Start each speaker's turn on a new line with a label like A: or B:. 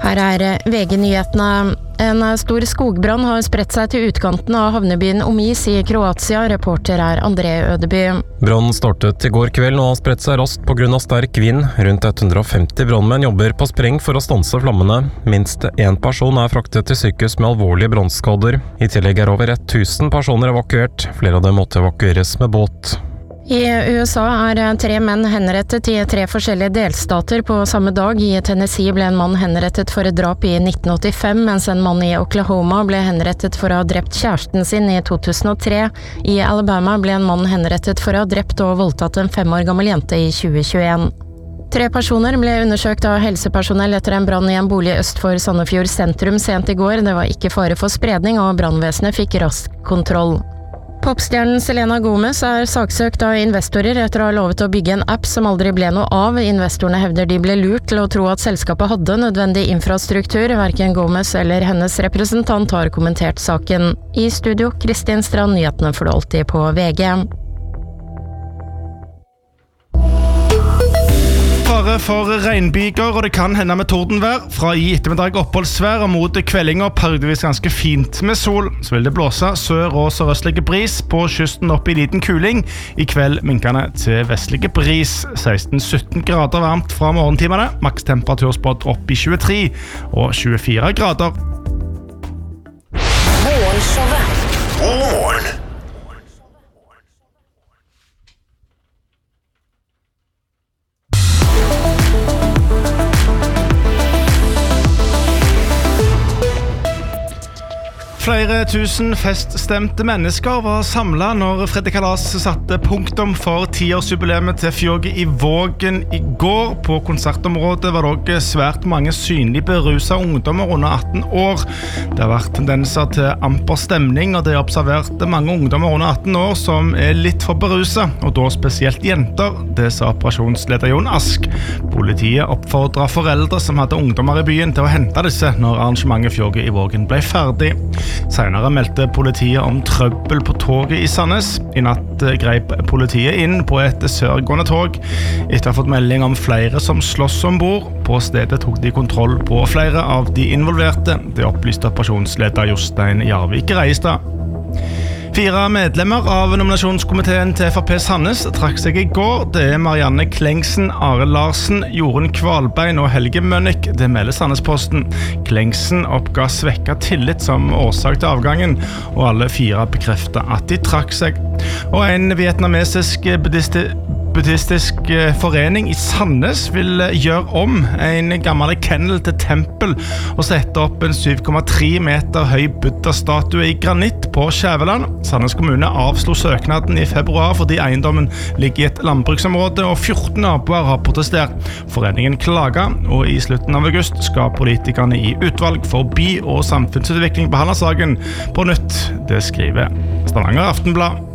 A: Her VG-nyhetene. En stor skogbrann har spredt seg til utkanten av havnebyen Omis i Kroatia. Reporter André Ødeby.
B: Brannen startet i går kveld og har spredt seg raskt på grunn av sterk vind. Rundt 150 brannmenn jobber på spreng for å stanse flammene. Minst én person fraktet til sykehus med alvorlige brannskader. I tillegg over 1000 personer evakuert. Flere av dem måtte evakueres med båt.
A: I USA 3 menn henrettet i 3 forskjellige delstater på samme dag. I Tennessee ble en mann henrettet for et drap i 1985, mens en mann i Oklahoma ble henrettet for å ha drept kjæresten sin i 2003. I Alabama ble en mann henrettet for å ha drept og voldtatt en 5 år gammel jente i 2021. 3 personer ble undersøkt av helsepersonell etter en brann i en bolig øst for Sandefjord sentrum sent i går. Det var ikke fare for spredning, og brannvesenet fikk rask kontroll. Popstjernen Selena Gomez saksøkt av investorer etter å ha lovet å bygge en app som aldri ble noe av. Investorene hevder de ble lurt til å tro at selskapet hadde nødvendig infrastruktur. Hverken Gomez eller hennes representant har kommentert saken. I studio, Kristin Strand, nyhetene får du alltid på VG.
C: Fare for regnbyger, og det kan hende med tordenvær. Fra i ettermiddag oppholdsvær og mot kveldinger periodevis ganske fint med sol. Så vil det blåse sør- og sørøstlige bris på kysten opp i liten kuling. I kveld minkende til vestlige bris. 16-17 grader varmt fra morgentimene. Makstemperatur spådd opp i 23 og 24 grader.
D: Morgenshowet.
C: Flere tusen feststemte mennesker var samlet når Freddy Kalas satte punktum for 10-årsjubileet til Fjoget i Vågen i går. På konsertområdet var det også svært mange synlig beruset ungdommer under 18 år. Det har vært tendenser til amper stemning, og det er observert mange ungdommer under 18 år som litt for beruset, og da spesielt jenter. Det sa operasjonsleder Jon Ask. Politiet oppfordret foreldre som hadde ungdommer i byen til å hente disse når arrangementet Fjoget i Vågen ble ferdig. Senere meldte politiet om trøbbel på toget i Sandnes. I natt greip politiet inn på et sørgående tog etter å ha fått melding om flere som slåss ombord. På stedet tok de kontroll på flere av de involverte. Det opplyste operasjonsleder Jostein Jarvik Reistad. 4 medlemmer av nominasjonskomiteen til FrP Sandnes trakk seg i går. Det Marianne Klengsen, Arild Larsen, Jorunn Kvalbein og Helge Mønnik. Det melder Sandnesposten. Klengsen oppga svekket tillit som årsak til avgangen, og alle 4 bekreftet at de trakk seg. Og en vietnamesisk buddhistisk forening i Sandnes vil gjøre om en gammel kennel til tempel og sette opp en 7,3 meter høy Buddha-statue i granitt på Skjæveland. Sandnes kommune avslo søknaden i februar fordi eiendommen ligger i et landbruksområde, og 14 naboer har protestert. Foreningen klager, og i slutten av august skal politikerne i utvalg for by- og samfunnsutvikling behandle saken på nytt. Det skriver Stavanger Aftenblad.